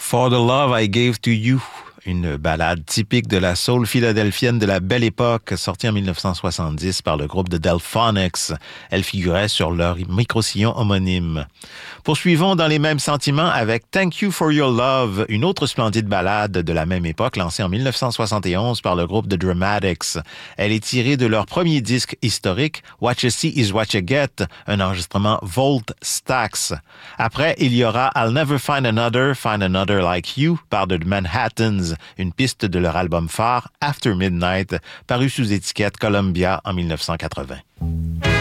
For the Love I Gave to You, une ballade typique de la soul philadelphienne de la Belle Époque, sortie en 1970 par le groupe de Delphonics. Elle figurait sur leur micro-sillon homonyme. Poursuivons dans les mêmes sentiments avec Thank You for Your Love, une autre splendide ballade de la même époque, lancée en 1971 par le groupe The Dramatics. Elle est tirée de leur premier disque historique, What You See Is What You Get, un enregistrement Volt Stax. Après, il y aura I'll Never Find Another Like You par The Manhattans, une piste de leur album phare After Midnight, paru sous étiquette Columbia en 1980.